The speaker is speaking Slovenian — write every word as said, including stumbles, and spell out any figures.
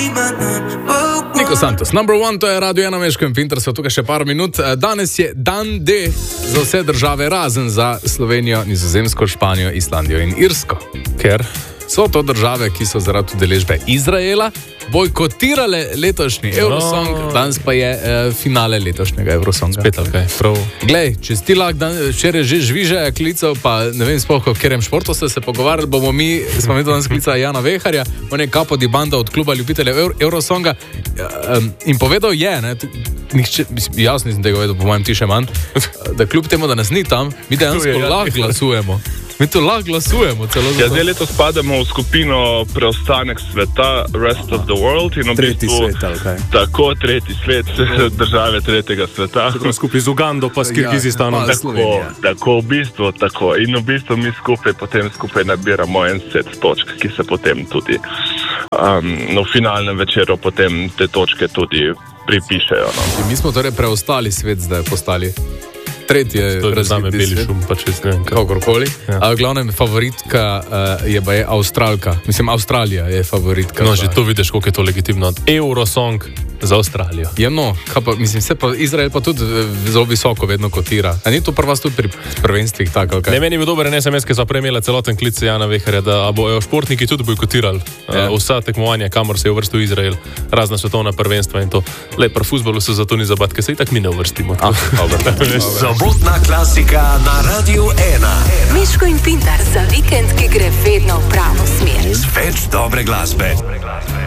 Niko Santos, number one, to je Radio ena Meško in Pinter, so tukaj še par minut. Danes je dan D za vse države, razen za Slovenijo, Nizozemsko, Španijo, Islandijo in Irsko. Ker so to države, ki so zaradi udeležbe Izraela bojkotirale letošnji Eurosong, no. Danes pa je eh, finale letošnjega Eurosonga. Spet ali kaj, prav. Glej, če si lahko dan, včeraj že žviže klical, pa ne vem spoh, o katerem športu ste se pogovarjali, bomo mi, smo mi danes klicali Jana Veharja, on je kapo di banda od kluba ljubiteljev Euro, Eurosonga um, in povedal je, ne, nihče, jaz nisem tega vedel, po mojem ti še manj, da kljub temu, da nas ni tam, mi dejansko lahko glasujemo. Mi to lahko glasujemo celo za to. Ja, zdaj letos spadamo v skupino Preostanek sveta, Rest of the World. In tretji bistvu, svet, ali kaj? Tako, tretji svet, države tretjega sveta. Tako skupaj z Ugando pa s Kirgizistanom. Ja, tako, tako, v bistvu tako. In v bistvu mi skupaj potem skupaj nabiramo en set točk, ki se potem tudi um, no, v finalnem večeru potem te točke tudi pripišejo. No. Mi smo torej preostali svet zdaj postali. Tretje razviti beli šum, pa če ne vem kakorkoli. Ja. A v glavnem favoritka uh, je pa je Avstralka. Mislim, Avstralija je favoritka. No, že to vidiš, koliko je to legitimno. Eurosong za Avstralijo. Ja, no, pa, mislim, se pa Izrael pa tudi zelo visoko vedno kotira. A ni to prva tudi pri prvenstvih tako? Ne, meni je dober S M S, ki so prejmela celoten klic Jana Veharja, da bojo športniki tudi bojkotirali ja. uh, vsa tekmovanja, kamor se je uvrstil Izrael, razna svetovna prvenstva in to. Le, pri fuzbalu se zato ni zabat, ker se itak mi ne uvrstimo. Ah, dobro. Sobotna klasika na Radio ena. Miško in Pintar za vikend, ki gre vedno v pravo smer. Več dobre glasbe.